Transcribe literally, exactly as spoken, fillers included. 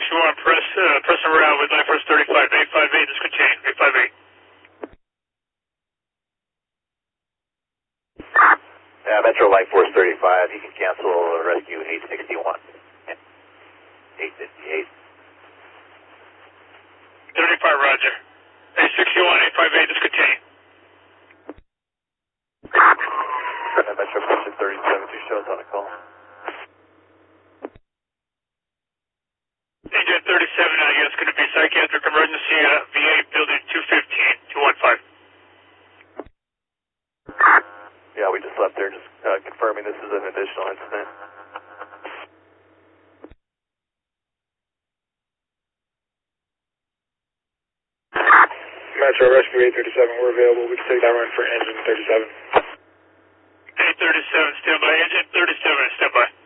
one, press, uh, press and route with Life Force thirty-five, eight five eight, this contain, eight five eight. Yeah, Metro Life Force thirty-five, you can cancel rescue eight sixty-one. eight fifty-eight. thirty-five, roger. eight sixty-one, eight five eight, this contain. Metro Station thirty-seven, two shows on a call. Agent thirty-seven, I guess, going to be psychiatric emergency, uh, V A building two fifteen, two one five. Yeah, we just left there, just uh, confirming this is an additional incident. Metro Rescue eight thirty-seven, we're available. We can take that run for engine thirty-seven. eight thirty-seven, stand by. Agent thirty-seven, stand by.